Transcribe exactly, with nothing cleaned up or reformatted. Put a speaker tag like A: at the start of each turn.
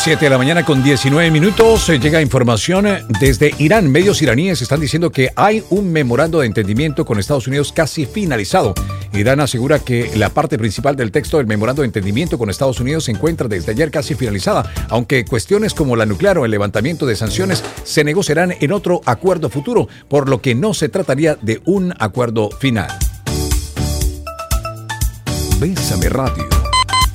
A: siete de la mañana con diecinueve minutos. Eh, Llega información desde Irán. Medios iraníes están diciendo que hay un memorando de entendimiento con Estados Unidos casi finalizado. Irán asegura que la parte principal del texto del memorando de entendimiento con Estados Unidos se encuentra desde ayer casi finalizada, aunque cuestiones como la nuclear o el levantamiento de sanciones se negociarán en otro acuerdo futuro, por lo que no se trataría de un acuerdo final. Bésame Radio.